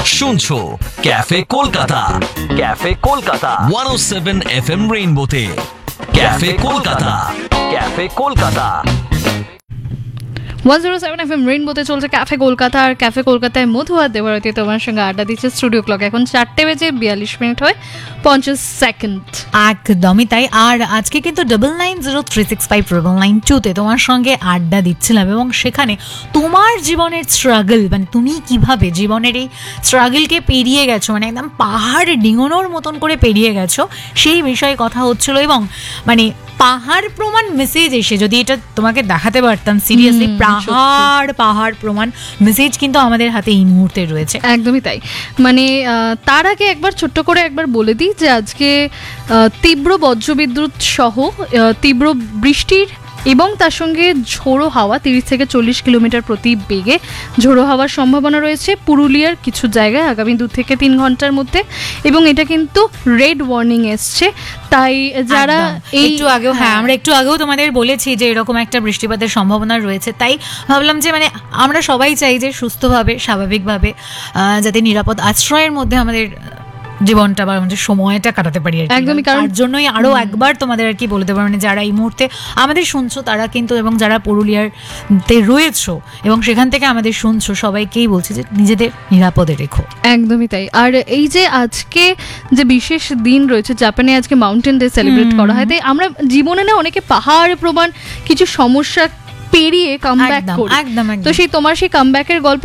শুনছো cafe Kolkata, cafe Kolkata 107 FM রেইনবোতে। Cafe Kolkata, cafe Kolkata 107 FM রেইনবোতে চলছে cafe Kolkata. আর cafe কলকাতায় মধু আর দেবারতী তোমার সঙ্গে আড্ডা দিচ্ছে। স্টুডিও ক্লক এখন 4:42 হয় 50 সেকেন্ড। একদমই তাই। আর আজকে কিন্তু 9903659992 তোমার সঙ্গে আড্ডা দিচ্ছিলাম, এবং সেখানে তোমার জীবনের স্ট্রাগল, মানে তুমি কিভাবে জীবনের এই স্ট্রাগলকে পেরিয়ে গেছো, মানে একদম পাহাড় ডিঙোনোর মতন করে পেরিয়ে গেছো, সেই বিষয়ে কথা হচ্ছিল। এবং মানে পাহাড় প্রমাণ মেসেজ এসে যদি এটা তোমাকে দেখাতে পারতাম, সিরিয়াসলি পাহাড় প্রমাণ মেসেজ কিন্তু আমাদের হাতে এই মুহূর্তে রয়েছে। একদমই তাই। মানে তার আগে একবার ছোট্ট করে একবার বলে দিই যে আজকে তীব্র বজ্রবিদ্যুৎ সহ তীব্র বৃষ্টির এবং তার সঙ্গে ঝোড়ো হাওয়া 30 থেকে 40 কিলোমিটার প্রতি বেগে ঝোড়ো হাওয়ার সম্ভাবনা রয়েছে পুরুলিয়ার কিছু জায়গায় আগামী 2 থেকে 3 ঘন্টার মধ্যে। এবং এটা কিন্তু রেড ওয়ার্নিং এসছে। তাই যারা আমরা একটু আগেও তোমাদের বলেছি যে এরকম একটা বৃষ্টিপাতের সম্ভাবনা রয়েছে, তাই ভাবলাম যে মানে আমরা সবাই চাই যে সুস্থভাবে স্বাভাবিকভাবে যাতে নিরাপদ আশ্রয়ের মধ্যে আমাদের জীবনটা বা আমাদের সময়টা কাটাতে পারি। একদমই, তার জন্যই আরো একবার তোমাদের আর কি বলে দেবো, মানে যারা এই মুহূর্তে আমাদের শুনছো তারা কিন্তু, এবং যারা পুরুলিয়াতে রয়েছো এবং সেখান থেকে আমাদের শুনছো, সবাইকেই বলছি যে নিজেদের নিরাপদে রেখো। একদমই তাই। আর এই যে আজকে যে বিশেষ দিন রয়েছে, জাপানে আজকে মাউন্টেন ডে সেলিব্রেট করা হয়, তাই আমরা জীবনে না অনেকে পাহাড় প্রমাণ কিছু সমস্যা পেরিয়ে কামব্যাক করি। তো তোমার সেই কামব্যাকের গল্প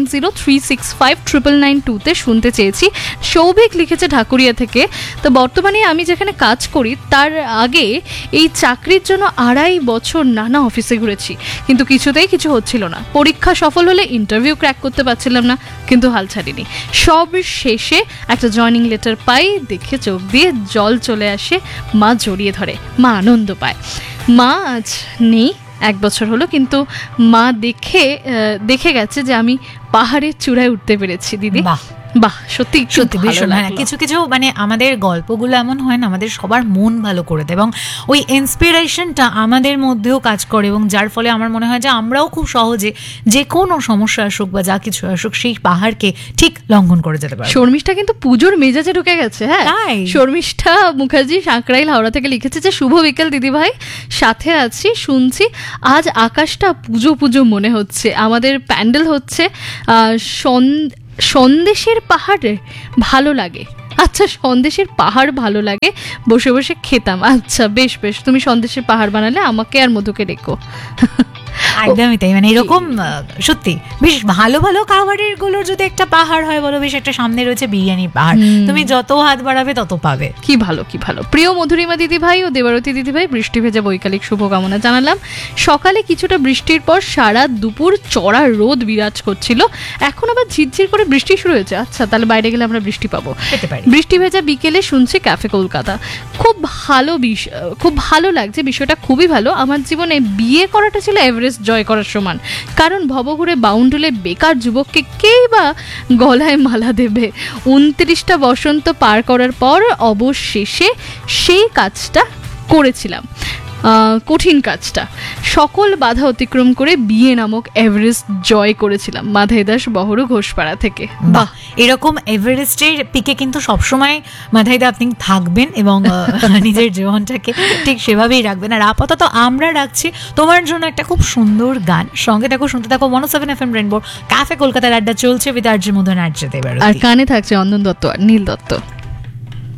9903659992 শুনতে চেয়েছি। সৌভিক লিখেছে ঢাকুরিয়া থেকে। তো বর্তমানে আমি যেখানে কাজ করি তার আগে এই চাকরির জন্য 2.5 বছর নানা অফিসে ঘুরেছি, কিন্তু কিছুতেই কিছু হচ্ছিল না। পরীক্ষা সফল হলে ইন্টারভিউ ক্র্যাক করতে পারছিলাম না, কিন্তু হাল ছাড়িনি। সব শেষে একটা জয়নিং লেটার পাই, দেখে চোখ দিয়ে জল চলে আসে। মা জড়িয়ে ধরে, মা আনন্দ পায়। মা আজ নেই, 1 বছর হলো, কিন্তু মা দেখে গেছে যে আমি পাহাড়ের চূড়ায় উঠতে পেরেছি। দিদি বাহ, সত্যি ভীষণ। কিছু কিছু মানে আমাদের গল্পগুলো এমন হয় না, আমাদের সবার মন ভালো করে দেয়, এবং ওই ইন্সপিরেশনটা আমাদের মধ্যেও কাজ করে, এবং যার ফলে আমার মনে হয় যে আমরাও খুব সহজে যে কোনো সমস্যা আসুক বা যা কিছু আসুক সেই পাহাড়কে ঠিক লঙ্ঘন করে যেতে পারে। শর্মিষ্ঠা কিন্তু পুজোর মেজাজে ঢুকে গেছে। হ্যাঁ, শর্মিষ্ঠা মুখার্জি সাঁকরাইল হাওড়া থেকে লিখেছে যে শুভ বিকেল দিদি ভাই, সাথে আছি, শুনছি। আজ আকাশটা পুজো পুজো মনে হচ্ছে। আমাদের প্যান্ডেল হচ্ছে সন্দেশের পাহাড়ে ভালো লাগে। আচ্ছা, সন্দেশের পাহাড় ভালো লাগে, বসে বসে খেতাম। আচ্ছা, বেশ বেশ, তুমি সন্দেশের পাহাড় বানালে আমাকে আর মধুকে ডেকো। একদমই তাই। মানে এরকম সত্যি বেশ ভালো ভালো খাবারের গুলোর যদি একটা পাহাড় হয়, বলো বেশ, একটা সামনে রয়েছে বিরিয়ানি পাহাড়, তুমি যত হাত বাড়াবে তত পাবে। কি ভালো, কি ভালো। প্রিয় মধুরিমা দিদি ভাই ও দেবারতী দিদি ভাই, বৃষ্টি ভেজা বৈকালিক শুভকামনা জানালাম। সকালে কিছুটা বৃষ্টির পর সারা দুপুর চড়া রোদ বিরাজ করছিল, এখন আবার ঝিরঝির করে বৃষ্টি শুরু হয়েছে। আচ্ছা, তাহলে বাইরে গেলে আমরা বৃষ্টি পাবো। বৃষ্টি ভেজা বিকেলে শুনছি ক্যাফে কলকাতা। খুব ভালো লাগছে, বিষয়টা খুবই ভালো। আমার জীবনে বিয়ে করাটা ছিল এভারেস্ট জয় করার সমান, কারণ ভবঘুরে বাউন্ডুলে বেকার যুবককে কেই বা গলায় মালা দেবে। 29টা বসন্ত পার করার পর অবশেষে সেই কাজটা করেছিলাম, কঠিন কাজটা। সকল বাধা অতিক্রম করে বিয়ে নামক এভারেস্ট জয় করেছিলাম। মাধাই দাস, বহরু, ঘোষপাড়া থেকে। বাহ, এরকম এভারেস্টের পিকে কিন্তু সবসময় মাধাইদা আপনি থাকবেন এবং নিজের জীবনটাকে ঠিক সেভাবেই রাখবেন। আর আপাতত আমরা রাখছি তোমার জন্য একটা খুব সুন্দর গান। সঙ্গে থাকো, শুনতে থাকো 107 FM রেইনবো। ক্যাফে কলকাতার আড্ডা চলছে, বিদ আরজে মধু আর আরজে দেবারতী। আর কানে থাকছে অন্দন দত্ত আর নীল দত্ত।